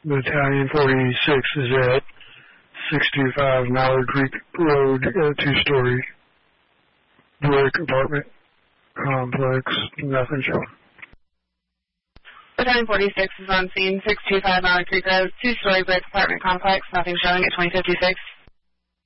Battalion 46 is at 625 Mallard Creek Road, two-story brick apartment complex. Nothing shown. Battalion 46 is on scene, 625 Mallard Creek Road, two-story brick apartment complex. Nothing showing at 2056.